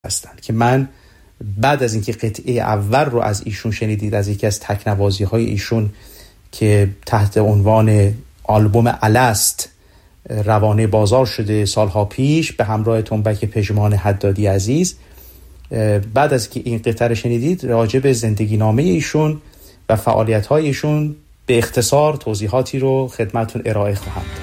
هستند که من بعد از اینکه قطعه اول رو از ایشون شنیدید، از یکی از تکنوازی‌های ایشون که تحت عنوان آلبوم الست روانه بازار شده سالها پیش به همراه تنبک پژمان حدادی عزیز، بعد از که این قطعه رو شنیدید راجع به زندگی نامه ایشون و فعالیت‌های ایشون به اختصار توضیحاتی رو خدمتتون ارائه خواهم داد.